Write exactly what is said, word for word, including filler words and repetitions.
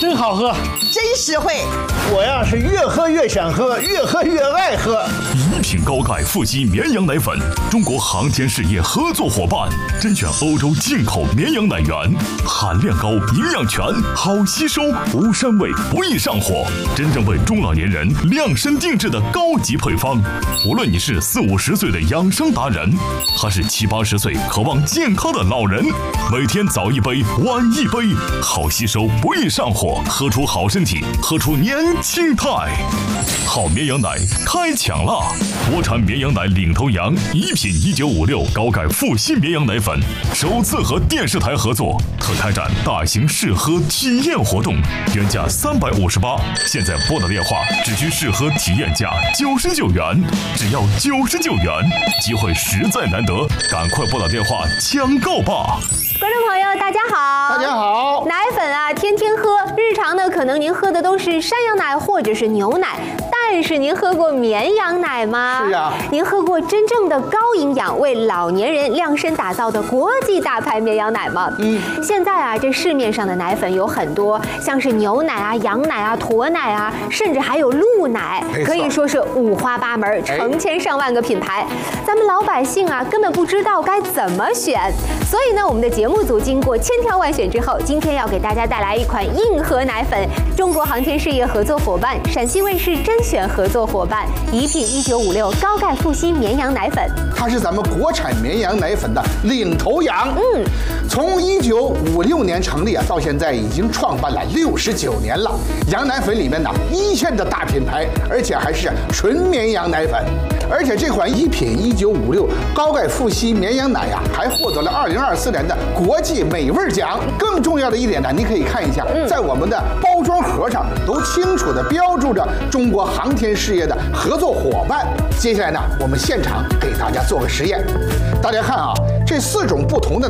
真好喝， 真实惠。 我呀是越喝越想喝，越喝越爱喝。 一品高钙富硒绵羊奶粉，中国航天事业合作伙伴，甄选欧洲进口绵羊奶源，含量高，营养全，好吸收，无膻味，不易上火，真正为中老年人量身定制的高级配方。无论你是四五十岁的养生达人，还是七八十岁渴望健康的老人，每天早一杯，晚一杯，好吸收，不易上火，喝出好身体，喝出年轻态。好绵羊奶开抢啦！国产绵羊奶领头羊，一品一九五六高钙富硒绵羊奶粉，首次和电视台合作，特开展大型试喝体验活动，原价三百五十八，现在拨打电话只需试喝体验价九十九元，只要九十九元，机会实在难得，赶快拨打电话抢购吧！ 观众朋友，大家好！ 大家好。 奶粉啊，天天喝，日常呢，可能您喝的都是山羊奶或者是牛奶，但是您喝过绵羊奶吗？ 是啊。 您喝过真正的高营养、为老年人量身打造的国际大牌绵羊奶吗？嗯。现在啊，这市面上的奶粉有很多，像是牛奶啊、羊奶啊、驼奶啊，甚至还有鹿奶，可以说是五花八门，成千上万个品牌。咱们老百姓啊，根本不知道该怎么选，所以呢，我们的节目目组经过千挑万选之后，今天要给大家带来一款硬核奶粉，中国航天事业合作伙伴陕西卫视甄选合作伙伴一品一九五六高钙富硒绵羊奶粉， 它是咱们国产绵羊奶粉的领头羊。嗯，从一九五六年成立啊，到现在已经创办了六十九年了。羊奶粉里面呢，一线的大品牌，而且还是纯绵羊奶粉。而且这款一品一九五六高钙富硒绵羊奶呀、啊，还获得了二零二四年的国际美味奖。更重要的一点呢，你可以看一下，在我们的包装盒上都清楚地标注着中国航天事业的合作伙伴。接下来呢，我们现场给大家做个实验。大家看啊，这四种不同的